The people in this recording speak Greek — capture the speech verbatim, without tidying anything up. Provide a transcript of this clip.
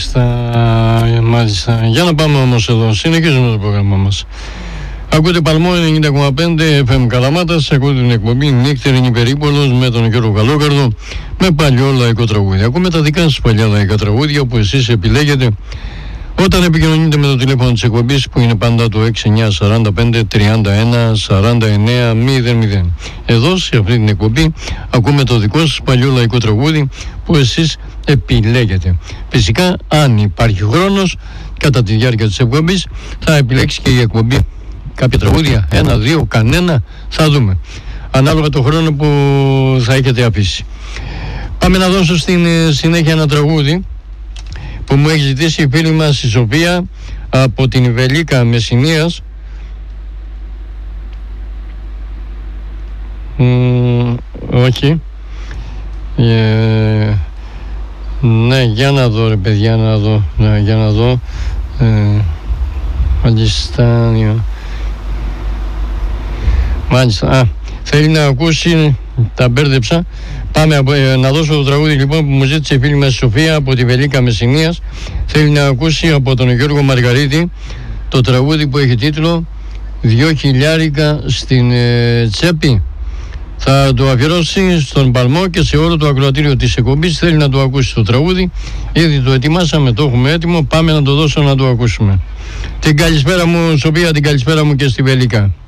Μάλιστα, μάλιστα. Για να πάμε όμως εδώ, συνεχίζουμε το πρόγραμμά μας. Ακούτε Παλμό ενενήντα κόμμα πέντε εφ εμ Καλαμάτας, ακούτε την εκπομπή Νύχτερη Υπερήπολος με τον Γιώργο Καλόκαρδο, με παλιό λαϊκό τραγούδι. Ακούμε τα δικά σας παλιά λαϊκά τραγούδια που εσείς επιλέγετε όταν επικοινωνείτε με το τηλέφωνο της εκπομπής που είναι πάντα το έξι εννιά τέσσερα πέντε τριάντα ένα σαράντα εννέα μηδέν μηδέν. Εδώ σε αυτή την εκπομπή ακούμε το δικό σας παλιό λαϊκό τραγούδι που εσείς επιλέγετε. Φυσικά αν υπάρχει χρόνος κατά τη διάρκεια της εκπομπής θα επιλέξει και η εκπομπή κάποια τραγούδια, ένα, δύο, κανένα, θα δούμε ανάλογα το χρόνο που θα έχετε αφήσει. Πάμε να δώσω στην συνέχεια ένα τραγούδι που μου έχει ζητήσει η φίλη μας η Σοφία από την Βελίκα Μεσσηνίας. Mm, όχι ε, ναι, για να δω ρε παιδιά, να δω, ναι, για να δω ε, Πακιστάνιο. Μάλιστα, α, θέλει να ακούσει, τα μπέρδεψα. Πάμε ε, να δώσω το τραγούδι λοιπόν που μου ζήτησε η φίλη μας Σοφία από τη Βελίκα Μεσσηνίας. Θέλει να ακούσει από τον Γιώργο Μαργαρίτη το τραγούδι που έχει τίτλο «Δυο χιλιάρικα στην ε, τσέπη». Θα το αφιερώσει στον Παλμό και σε όλο το ακροατήριο της εκπομπής. Θέλει να το ακούσει το τραγούδι. Ήδη το ετοιμάσαμε, το έχουμε έτοιμο. Πάμε να το δώσω να το ακούσουμε. Την καλησπέρα μου Σοφία, την καλησπέρα μου και στη Βελίκα.